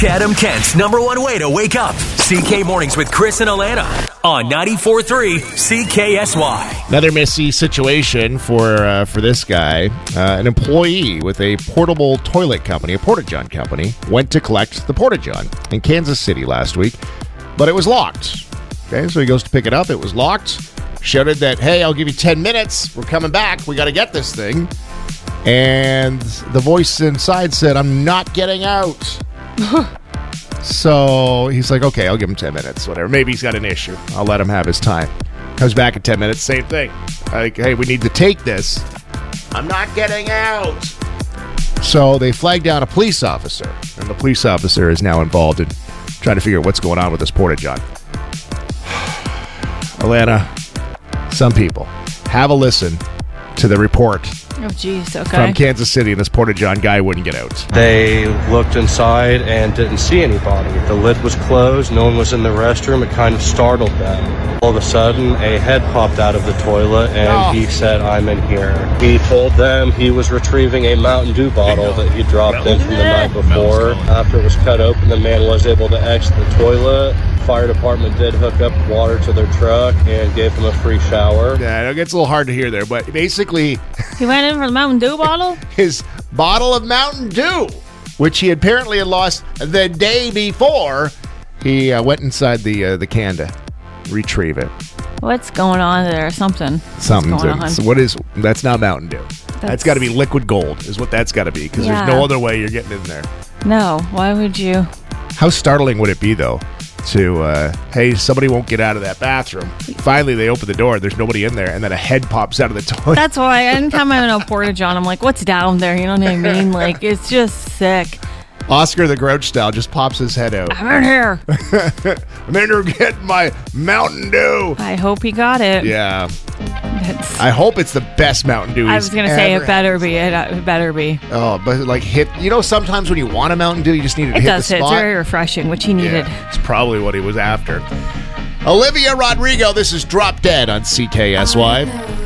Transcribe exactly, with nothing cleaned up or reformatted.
Adam Kent's number one way to wake up. C K Mornings with Chris and Alana on ninety-four point three C K S Y. Another messy situation for uh, for this guy. Uh, an employee with a portable toilet company, a Porta-John company, went to collect the Porta-John in Kansas City last week, but it was locked. Okay, so he goes to pick it up. It was locked. Shouted that, hey, I'll give you ten minutes. We're coming back. We got to get this thing. And the voice inside said, I'm not getting out. So he's like, okay, I'll give him ten minutes, whatever. Maybe he's got an issue. I'll let him have his time. Comes back in ten minutes, same thing. Like, hey, we need to take this. I'm not getting out. So they flagged down a police officer, and the police officer is now involved in trying to figure out what's going on with this Porta-John. Alana, some people have a listen to the report. Oh, geez, okay. From Kansas City, and this Porta-John guy wouldn't get out. They looked inside and didn't see anybody. The lid was closed. No one was in the restroom. It kind of startled them. All of a sudden, a head popped out of the toilet, and oh. he said, I'm in here. He told them he was retrieving a Mountain Dew bottle that he dropped in from the night before. After it was cut open, the man was able to exit the toilet. Fire department did hook up water to their truck and gave him a free shower. Yeah, it gets a little hard to hear there, but basically... He went in for the Mountain Dew bottle? His bottle of Mountain Dew, which he apparently had lost the day before. He uh, went inside the uh, the can to retrieve it. What's going on there? Something. Something's going in, on? So what is... That's not Mountain Dew. That's, that's got to be liquid gold is what that's got to be, because Yeah. there's no other way you're getting in there. No, why would you? How startling would it be, though, to, uh, hey, somebody won't get out of that bathroom. Finally, they open the door, there's nobody in there, and then a head pops out of the toilet. That's why anytime I'm in a Porta-John, I'm like, what's down there? You know what I mean? Like, it's just sick. Oscar the Grouch style just pops his head out. I'm in here. I'm in here getting my Mountain Dew. I hope he got it. Yeah. That's, I hope it's the best Mountain Dew I he's was going to say ever it better had. be. It, uh, it better be. Oh, but like hit, you know, sometimes when you want a Mountain Dew, you just need it to It hit does the hit. spot. It's very refreshing, which he needed. Yeah, it's probably what he was after. Olivia Rodrigo, this is Drop Dead on C K S Y.